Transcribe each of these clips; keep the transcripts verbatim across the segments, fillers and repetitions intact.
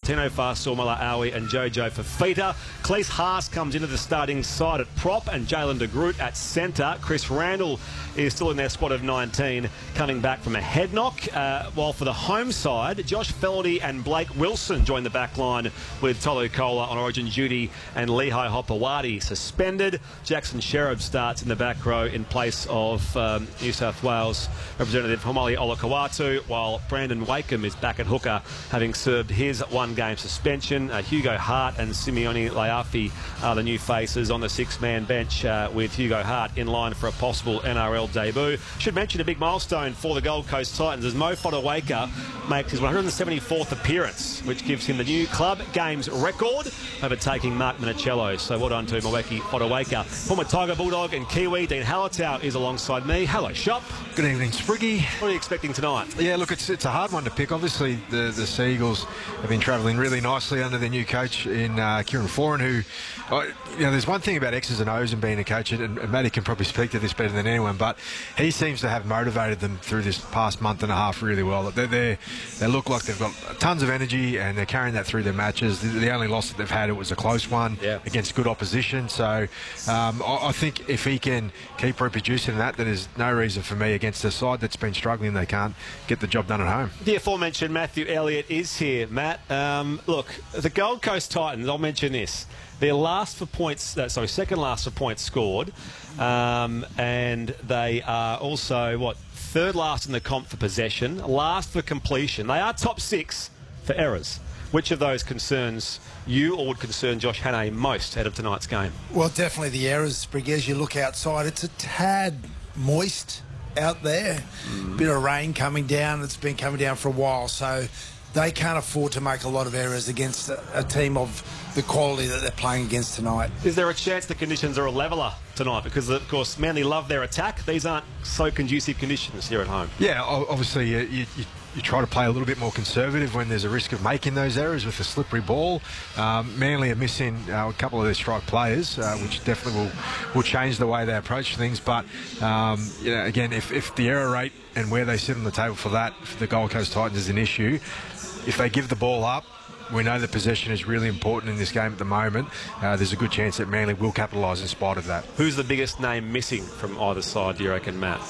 Tino Farsul, Mala'awi and Jojo Fafita. Cleese Haas comes into the starting side at prop and Jalen de Groot at centre. Chris Randall is still in their squad of nineteen, coming back from a head knock. Uh, while for the home side, Josh Feldy and Blake Wilson join the back line with Tolu Kola on Origin duty and Lehigh Hopewadi suspended. Jackson Sherab starts in the back row in place of um, New South Wales representative Homoli Olakawatu, while Brandon Wakeham is back at hooker, having served his one-game suspension. Uh, Hugo Hart and Simeone Laiafi are the new faces on the six-man bench, uh, with Hugo Hart in line for a possible N R L debut. Should mention a big milestone for the Gold Coast Titans as Mo Fotuaika makes his one hundred seventy-fourth appearance, which gives him the new club games record, overtaking Mark Minicello. So well done to Moeki Fotuaika. Former Tiger Bulldog and Kiwi Dean Hallertau is alongside me. Hello, Shop. Good evening, Spriggy. What are you expecting tonight? Yeah, look, it's it's a hard one to pick. Obviously, the, the Seagulls have been travelling really nicely under their new coach in uh, Kieran Foran, who, uh, you know, there's one thing about X's and O's and being a coach, and, and Matty can probably speak to this better than anyone, but he seems to have motivated them through this past month and a half really well. They're, they're, they look like they've got tons of energy and they're carrying that through their matches. The, the only loss that they've had, it was a close one yeah. against good opposition. So um, I, I think if he can keep reproducing that, then there's no reason for me against a side that's been struggling, they can't get the job done at home. The aforementioned Matthew Elliott is here, Matt. Um, look, the Gold Coast Titans, I'll mention this. They're last for points, uh, sorry, second last for points scored. Um, and they are also, what, third last in the comp for possession, last for completion. They are top six for errors. Which of those concerns you or would concern Josh Hannay most out of tonight's game? Well, definitely the errors, Briggs. As you look outside, it's a tad moist out there. Mm. Bit of rain coming down. It's been coming down for a while, so they can't afford to make a lot of errors against a, a team of the quality that they're playing against tonight. Is there a chance the conditions are a leveller tonight? Because, of course, Manly love their attack. These aren't so conducive conditions here at home. Yeah, obviously you, you, you try to play a little bit more conservative when there's a risk of making those errors with a slippery ball. Um, Manly are missing uh, a couple of their strike players, uh, which definitely will, will change the way they approach things. But, um, you know, again, if, if the error rate and where they sit on the table for that, for the Gold Coast Titans, is an issue, if they give the ball up, we know that possession is really important in this game at the moment. Uh, there's a good chance that Manly will capitalise in spite of that. Who's the biggest name missing from either side, do you reckon, Matt?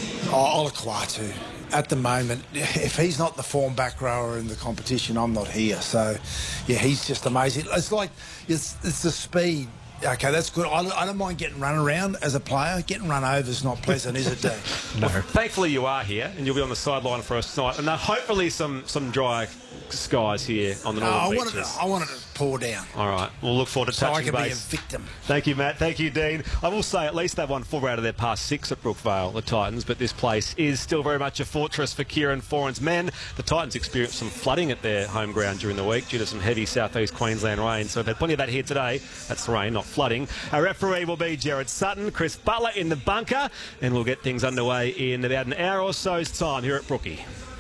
Oh, Olakwatu. At the moment, if he's not the form back rower in the competition, I'm not here. So, yeah, he's just amazing. It's like, it's, it's the speed. Okay, that's good. I, I don't mind getting run around as a player. Getting run over is not pleasant, is it, Dean? No. Well, thankfully you are here, and you'll be on the sideline for us tonight. And uh, hopefully some, some dry skies here on the northern no, I beaches. Wanted to, I wanted to pour down. All right, we'll look forward to so touching base. So I can base. be a victim. Thank you, Matt. Thank you, Dean. I will say at least they've won four out of their past six at Brookvale, the Titans, but this place is still very much a fortress for Kieran Foran's men. The Titans experienced some flooding at their home ground during the week due to some heavy southeast Queensland rain, so we've had plenty of that here today. That's rain, not flooding. Our referee will be Jared Sutton, Chris Butler in the bunker, and we'll get things underway in about an hour or so's time here at Brookie.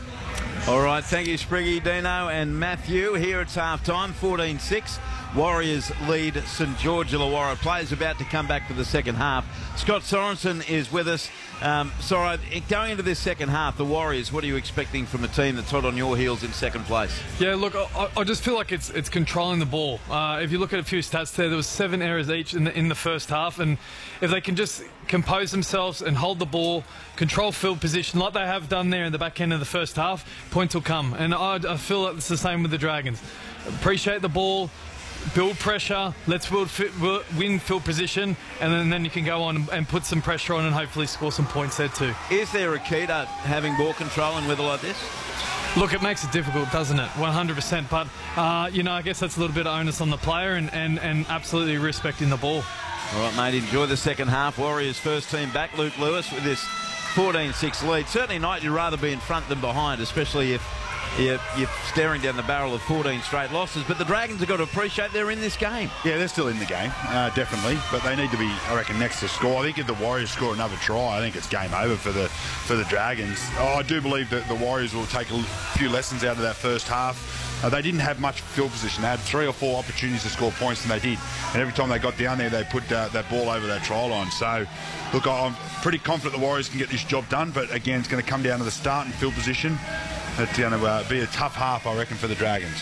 All right, thank you, Spriggy, Dino and Matthew. Here it's half-time, fourteen six. Warriors lead St George Illawarra. Players about to come back for the second half. Scott Sorensen is with us. Um, sorry, going into this second half, the Warriors, what are you expecting from a team that's hot on your heels in second place? Yeah, look, I, I just feel like it's it's controlling the ball. Uh, if you look at a few stats there, there was seven errors each in the, in the first half, and if they can just compose themselves and hold the ball, control field position like they have done there in the back end of the first half, points will come. And I, I feel like it's the same with the Dragons. Appreciate the ball, build pressure, let's build, win field position, and then, then you can go on and put some pressure on and hopefully score some points there too. Is there a key to having ball control in weather like this? Look, it makes it difficult, doesn't it? one hundred percent. But, uh, you know, I guess that's a little bit of onus on the player and, and, and absolutely respecting the ball. All right, mate, enjoy the second half. Warriors first team back, Luke Lewis, with this fourteen six lead. Certainly night you'd rather be in front than behind, especially if You're, you're staring down the barrel of fourteen straight losses, but the Dragons have got to appreciate they're in this game. Yeah, they're still in the game, uh, definitely, but they need to be, I reckon, next to score. I think if the Warriors score another try, I think it's game over for the for the Dragons. Oh, I do believe that the Warriors will take a few lessons out of that first half. Uh, they didn't have much field position. They had three or four opportunities to score points, and they did. And every time they got down there, they put uh, that ball over that try line. So, look, I'm pretty confident the Warriors can get this job done, but again, it's going to come down to the start and field position. It's going to uh, be a tough half, I reckon, for the Dragons.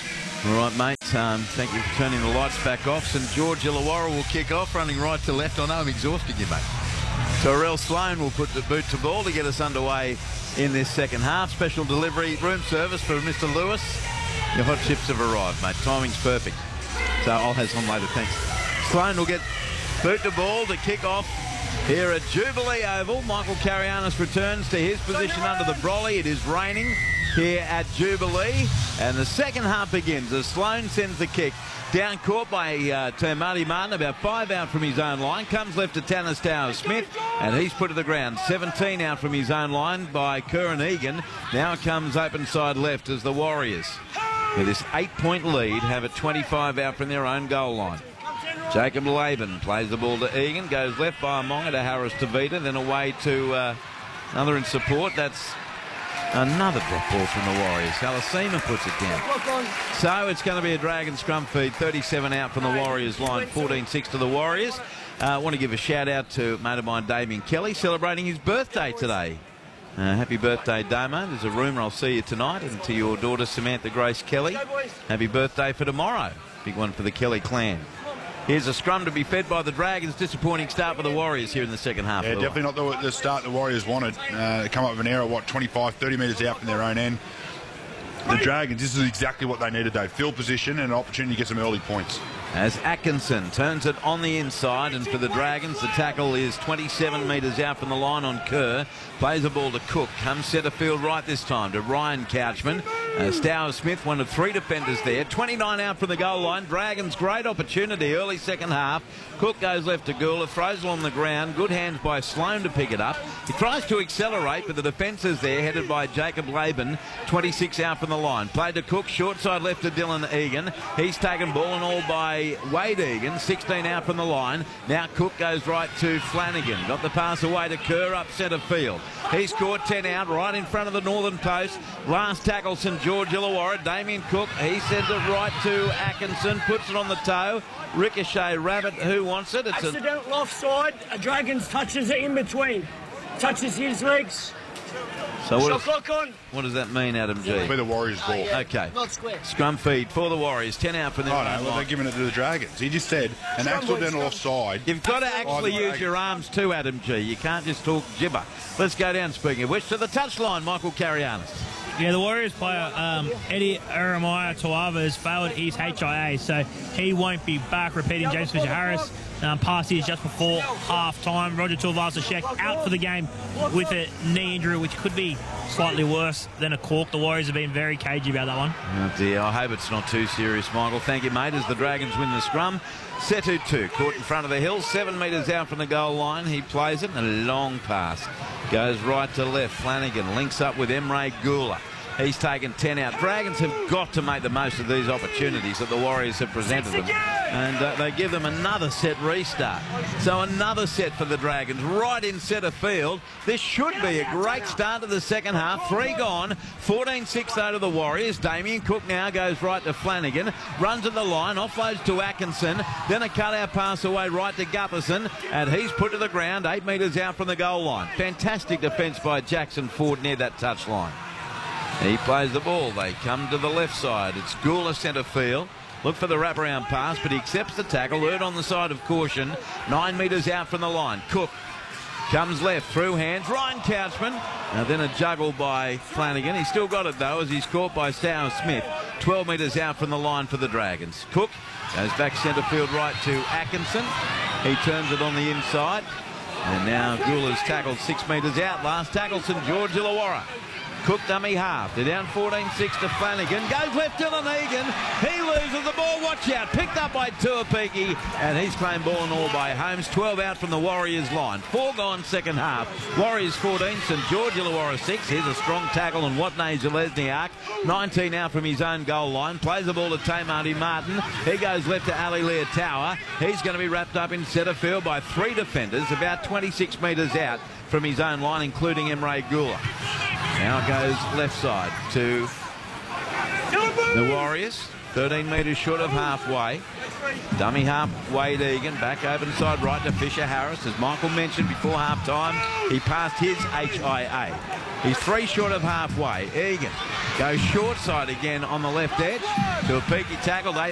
All right, mate. Um, thank you for turning the lights back off. St George Illawarra will kick off, running right to left. I know I'm exhausting you, mate. Terrell Sloan will put the boot to ball to get us underway in this second half. Special delivery room service for Mister Lewis. Your hot chips have arrived, mate. Timing's perfect. So I'll have some later, thanks. Sloan will get boot to ball to kick off here at Jubilee Oval. Michael Carianis returns to his position under the brolly. It is raining here at Jubilee, and the second half begins as Sloan sends the kick down court by uh, to Marty Martin, about five out from his own line. Comes left to Tanner Stowers Smith, and he's put to the ground. seventeen out from his own line by Curran Egan. Now comes open side left as the Warriors, with this eight-point lead, have it twenty-five out from their own goal line. Jacob Laban plays the ball to Egan, goes left by Amonga to Harris Tavita, then away to uh, another in support. That's another drop ball from the Warriors. Halasima puts it down. So it's going to be a Dragon scrum feed. thirty-seven out from the Warriors line, fourteen six to the Warriors. I uh, want to give a shout out to mate of mine, Damien Kelly, celebrating his birthday today. Uh, happy birthday, Damo. There's a rumour I'll see you tonight. And to your daughter, Samantha Grace Kelly, happy birthday for tomorrow. Big one for the Kelly clan. Here's a scrum to be fed by the Dragons. Disappointing start for the Warriors here in the second half. Yeah, definitely not the, the start the Warriors wanted. Uh, come up with an error, what, twenty-five, thirty metres out from their own end. The Dragons, this is exactly what they needed, Dave. Field position and an opportunity to get some early points. As Atkinson turns it on the inside, and for the Dragons, the tackle is twenty-seven metres out from the line on Kerr. Plays the ball to Cook. Comes centre field right this time to Ryan Couchman. Uh, Stowers Smith, one of three defenders there. twenty-nine out from the goal line. Dragons, great opportunity early second half. Cook goes left to Gula, throws it on the ground. Good hands by Sloan to pick it up. He tries to accelerate, but the defence is there, headed by Jacob Laban. twenty-six out from the line. Played to Cook, short side left to Dylan Egan. He's taken ball and all by Wade Egan. sixteen out from the line. Now Cook goes right to Flanagan. Got the pass away to Kerr up centre field. He's caught ten out right in front of the northern post. Last tackle, St George Illawarra. Damien Cook, he sends it right to Atkinson. Puts it on the toe. Ricochet Rabbit, who wants it? It's accidental a... offside. A Dragons touches it in between. Touches his legs. So what, Shot is, clock on. What does that mean, Adam G? It'll be the Warriors' ball. Oh, yeah. Okay. Not square. Scrum feed for the Warriors. ten out from their Oh, own no, well, line. they're giving it to the Dragons. He just said an accidental offside. You've got to actually the use Dragons. your arms too, Adam G. You can't just talk gibber. Let's go down, speaking of which, to the touchline, Michael Carianis. Yeah, the Warriors player, um, Eddie Aramaya Tuava, has failed his H I A, so he won't be back, repeating James Fisher-Harris. Um, pass is just before half-time. Roger Tuivasa-Sheck out for the game with a knee injury, which could be slightly worse than a cork. The Warriors have been very cagey about that one. Oh dear, I hope it's not too serious, Michael. Thank you, mate, as the Dragons win the scrum. Setu two, caught in front of the hill, seven metres out from the goal line. He plays it, and a long pass. Goes right to left. Flanagan links up with Emre Gula. He's taken ten out. Dragons have got to make the most of these opportunities that the Warriors have presented them. And uh, they give them another set restart. So another set for the Dragons right in centre field. This should be a great start to the second half. Three gone. fourteen six though to the Warriors. Damien Cook now goes right to Flanagan. Runs at the line. Offloads to Atkinson. Then a cutout pass away right to Gutherson. And he's put to the ground eight metres out from the goal line. Fantastic defence by Jackson Ford near that touch line. He plays the ball. They come to the left side. It's Gula centre field. Look for the wraparound pass, but he accepts the tackle. Erred on the side of caution. Nine metres out from the line. Cook comes left through hands. Ryan Couchman. Now then a juggle by Flanagan. He's still got it though as he's caught by Stowers Smith. twelve metres out from the line for the Dragons. Cook goes back centre field right to Atkinson. He turns it on the inside. And now Gula's tackled six metres out. Last tackle, St George Illawarra. Cook dummy half. They're down fourteen six to Flanagan. Goes left Dylan Egan. He loses the ball. Watch out. Picked up by Tuapiki. And he's claimed ball and all by Holmes. twelve out from the Warriors line. Four gone second half. Warriors fourteen. St George Illawarra six. Here's a strong tackle on Watney Zalesniak. nineteen out from his own goal line. Plays the ball to Tamati Martin. He goes left to Ali Lear Tower. He's going to be wrapped up in centre field by three defenders. About twenty-six metres out from his own line, including Emre Gula. Now goes left side to the Warriors. thirteen metres short of halfway. Dummy half, Wade Egan. Back open side right to Fisher Harris. As Michael mentioned before half time, he passed his H I A. He's three short of halfway. Egan Goes short side again on the left edge. To a peaky tackle. They